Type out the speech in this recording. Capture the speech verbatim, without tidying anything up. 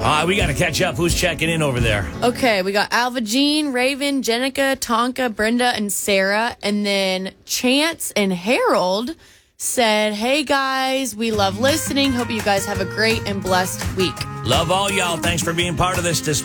Uh, we got to catch up. Who's checking in over there? Okay, we got Alva Jean, Raven, Jenica, Tonka, Brenda, and Sarah. And then Chance and Harold said, hey, guys, we love listening. Hope you guys have a great and blessed week. Love all y'all. Thanks for being part of this this